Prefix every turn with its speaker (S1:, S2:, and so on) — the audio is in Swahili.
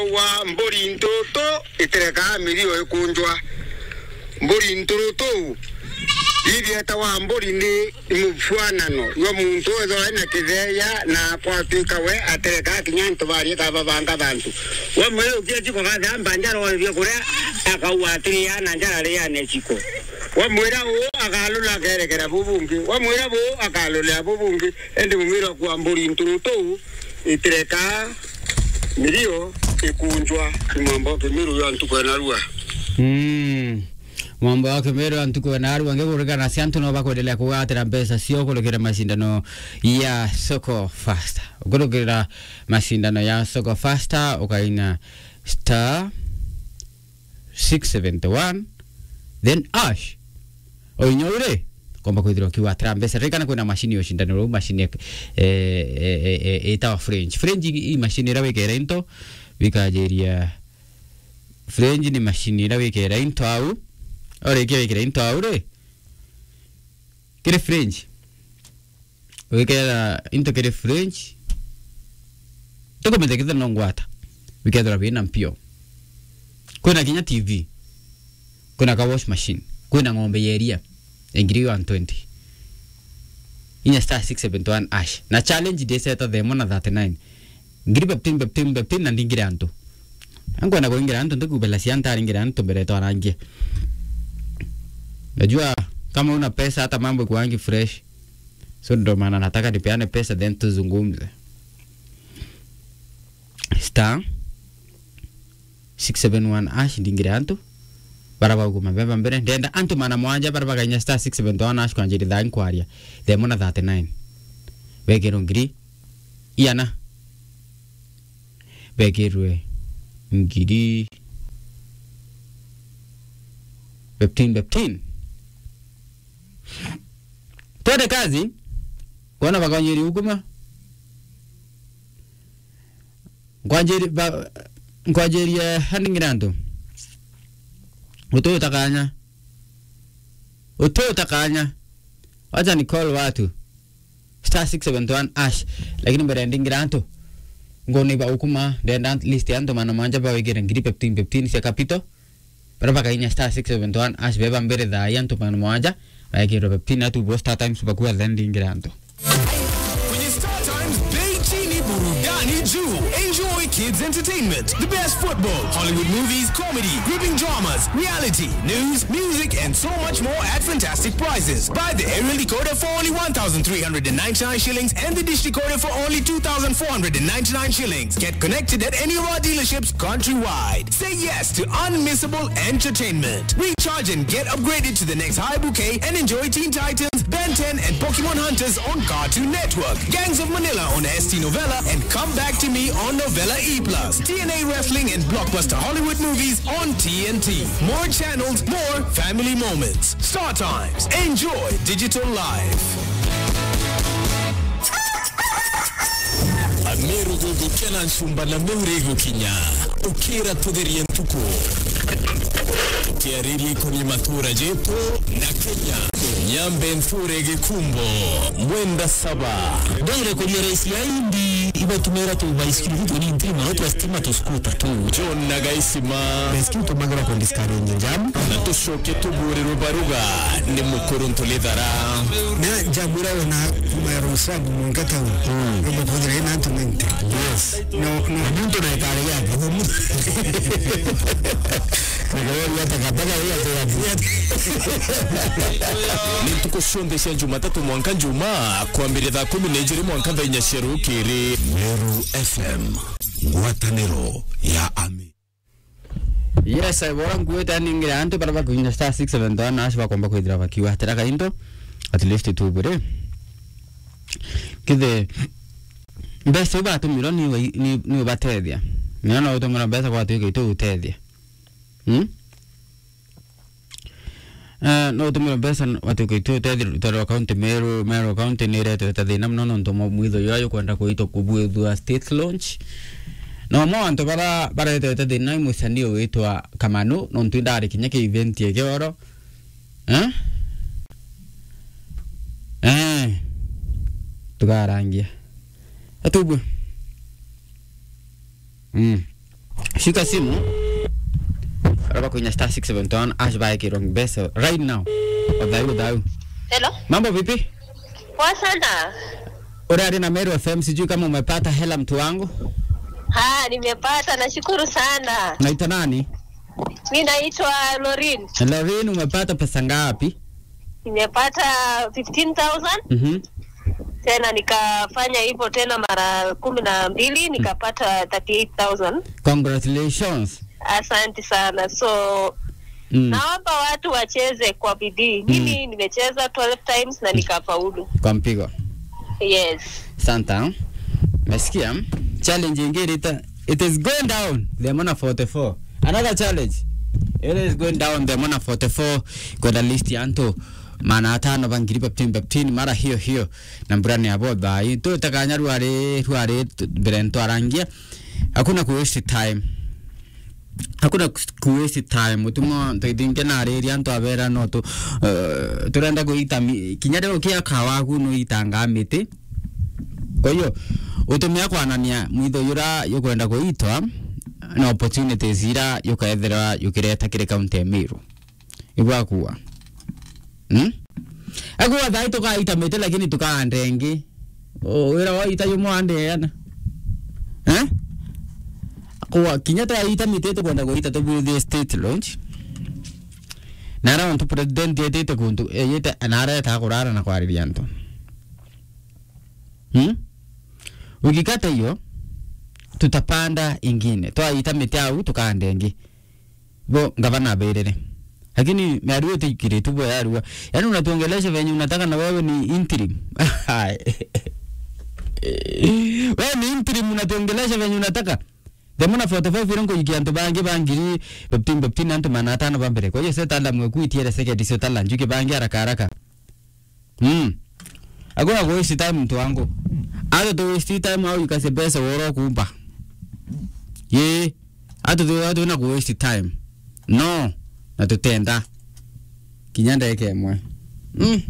S1: wa mbori ntoto itereka milio ikunjwa mbori ntoto ibi atawa mbori ni mufwanano yo muntu ezo ena kizeya na kwa tuka we atereka kinyanto bari ka babanga bantu wa mwe ukiye ko ga mbanja ro byo kure akawatiri ana njara le ane chiko wa mwera wo akalula kerekera bubungi wa mwera bo akalula bubungi ende mumira kwa mbori ntoto itereka milio ikunjwa mambo kemiru ya ntuko na ruwa
S2: mambo ya kemiru ntuko na ruwa ngegurika na siantu no bakodelea kuatera pesa sio kulekera mashindano ya soko faster kulekera mashindano ya soko faster ukaina star 671 then ash oinyore komba kuidiro kiwa trambesa rekana kuna mashini yo shindano ro mashini eta French i mashini ra wekera into vikajeria French ni mashini ra wekera into au ore ke wekera into au re kire French wekera into kire French toko mendekeza nongwata wekera bina mpio kuna kinya TV kuna ka wash machine kuna ngombe yeria engiri 120 inya star 671 ash na challenge de set of them on 39 ngiri baptin na ndingira anto angwana ko ngira anto ndikubela sianta ngira anto bereto arangie najua kama una pesa hata mambo kuangi fresh so ndo maana nataka nipeane pesa then tuzungumze star 671 ash ndingira anto baraba kumabeba mbere ndenda antu mana mwanja baraba kanya star 671 ash kwa njiri dha inkwaria themona 39 wegero ngiri iana wegerwe ngiri 15 tode kazi kuona bakanyiri hukuma ngwajeri handingirando utakanya wacha ni call watu star 671 ash lakini branding granto ngoni ba ukuma ndenda list yanto mana manja ba wegere ngiri 15 sia kapito para bakainya star 671 ash beba mbere da yanto mana manja wegere 15 atu bo star times ba kwa landing granto
S3: kwenye Star Times bei chini burudani juu. Enjoy kids entertainment, the best football, Hollywood movies, comedy, gripping dramas, reality, news, music, and so much more at fantastic prices. Buy the aerial decoder for only 1,399 shillings and the dish decoder for only 2,499 shillings. Get connected at any of our dealerships countrywide. Say yes to unmissable entertainment. Recharge and get upgraded to the next high bouquet and enjoy Teen Titans, Ben 10, and Pokemon Hunters on Cartoon Network, Gangs of Manila on ST Novella, and Come Back to Me on Novella E+, TNA Wrestling and Blockbuster Hollywood movies on TNT. More channels, more family moments. Star Times. Enjoy digital life. Ameru gogo kenan sumba na meurego kinya. Ukira tuderi entuko. Tiarili kwenye matura jeto na Kenya. Nyambe nfurege kumbo. Mwenda saba.
S4: Dore kwenye raisi ya indi. Iba tumera tu baiskili vitu ni intrima. Watu wastima tu skuta tu.
S3: John Nagaisima.
S4: Baiskili tu magara kwa diskari yenye jamu.
S3: Na tushoke tuburi rubaruga. Ni mukuru ntolidhara.
S4: Na jabura wana marusabu mungata hu. Ruba kudira ina antu mente. Yes. No, muntu na itari yake.
S3: Ni tuko shonde sha Jumatatu mwanka Juma kwa mbele za 10 mwanka za Nyasheru kiri Meru FM ngwatanero ya ami.
S2: Yes, I want to go and get anto para kuinja star 671 ash ba komba kuidra ba kiwa teraka into at least tu bure kide bese ba tu miro ni ba tedia ni na utomana bese kwa tu ke tedia no tumira besa watu kuitu tero account Meru account ni reto tadina mnono ntomo muido yayo kwenda kuito kubudu state launch no mo anto para reto tadina musanio weitwa Kamano no ntindare kinyake event yake oro tukarangia atubu Shika simu. Raba kwenye star 671 ash by Kirong Beso right now. Odau.
S5: Hello.
S2: Mambo vipi?
S5: Poa sana.
S2: Urari na Meru FM, sijui kama umepata hela mtu wangu.
S5: Nimepata, nashukuru sana.
S2: Unaitwa nani?
S5: Mimi naitwa Lorin.
S2: Lorin, umepata pesa ngapi?
S5: Nimepata 15,000. Tena nikafanya hivyo tena mara 12 nikapata 38,000.
S2: Congratulations.
S5: Asante sana. So naomba watu wacheze kwa bidii. Mimi nimecheza 12 times na nikafaulu.
S2: Kwa mpigo.
S5: Yes.
S2: Santa. Mesikia? Challenge ingine it is going down. The Mona 44. Another challenge. It is going down. The Mona 44. Kwa the list yanto. Mana atano bangiri peptini mara hiyo nambrani aboda ito takanya ruare berento arangia. Hakuna ku waste time utumo tedinke na area nto abera no to turenda kuita kinyade okia kawagu no itanga mete. Kwa hiyo utumia kwanania mwitho yura yokwenda kuitwa na opportunities ira yokaethera yukireta kire county ya Meru igwa kuwa Agua dai toka ita mete lakini tukaandengi. Wira wa ita yumo ande yana. Kwa kinyata ita mete to kwenda kuita to build the state launch. Nara onto president yete kuntu yete anara ta kurara na kwari yanto. Ukikata hiyo tutapanda ingine. Toa ita mete au tukaandengi. Bo gavana berere. Lakini mearuwe tikire tubo yarua. Yaani unatuongelesha venye unataka na wewe ni interim. Wewe ni interim unatuongelesha venye unataka. Demona 45 irongo yikianto bangiri beptin anto manatano bambere. Kwa hiyo seta la mweku itiere second seta la njuke bangi haraka. Hakuna ku waste time mtu wangu. Hata to waste time au ukase pesa woro kumpa. Hata na ku waste time. No. Na tutenda kinyanda yake mwe